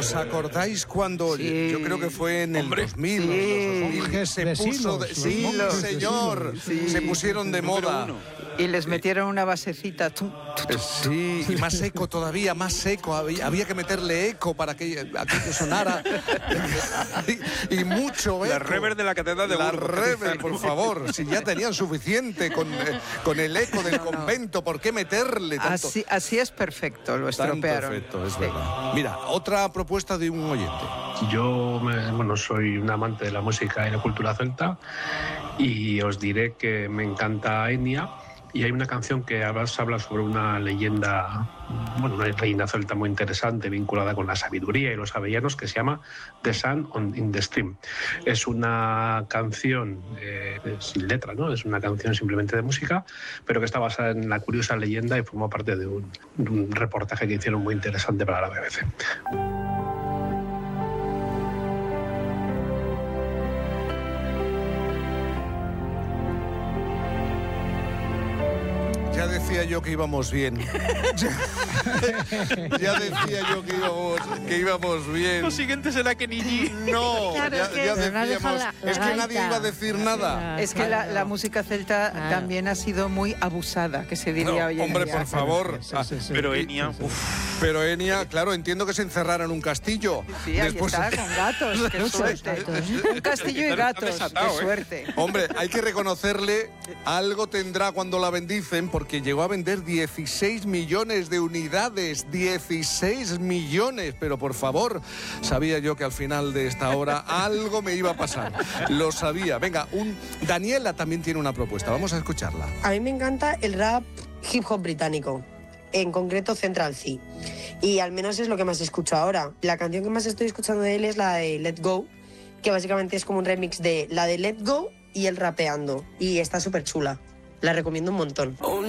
¿Os acordáis cuando, yo creo que fue en el 2000, se puso sí, señor, se pusieron de moda. Y les metieron una basecita. Sí, y más eco todavía, más eco. Había que meterle eco para que sonara. y mucho eco. La reverb de la catedral de Burgos. La reverb, por favor. Si ya tenían suficiente con el eco del convento, ¿por qué meterle tanto? Así es perfecto, lo estropearon. Perfecto, es verdad. Mira, otra propuesta de un oyente. Yo, soy un amante de la música y la cultura celta y os diré que me encanta Enya. Y hay una canción que habla sobre una leyenda, una reina celta muy interesante vinculada con la sabiduría y los avellanos, que se llama The Sun in the Stream. Es una canción sin letra, ¿no? Es una canción simplemente de música, pero que está basada en la curiosa leyenda y formó parte de un reportaje que hicieron muy interesante para la BBC. Ya decía yo que íbamos bien. Ya decía yo que íbamos bien. Lo siguiente será que ni... No, claro, ya decíamos. Es que nadie iba a decir nada. Es que la música celta también ha sido muy abusada, que se diría hoy en hombre, día. por favor. Pero Enya... Pero Enya, claro, entiendo que se encerrara en un castillo. Sí, después... ahí está, con gatos, qué suerte. Un castillo y gatos, qué suerte. Hombre, hay que reconocerle, algo tendrá cuando la bendicen, porque llegó a vender 16 millones de unidades. 16 millones, pero por favor, sabía yo que al final de esta hora algo me iba a pasar. Lo sabía. Venga, Daniela también tiene una propuesta, vamos a escucharla. A mí me encanta el rap hip hop británico, en concreto Central Cee. Y al menos es lo que más escucho ahora. La canción que más estoy escuchando de él es la de Let Go, que básicamente es como un remix de la de Let Go y él rapeando. Y está súper chula. La recomiendo un montón.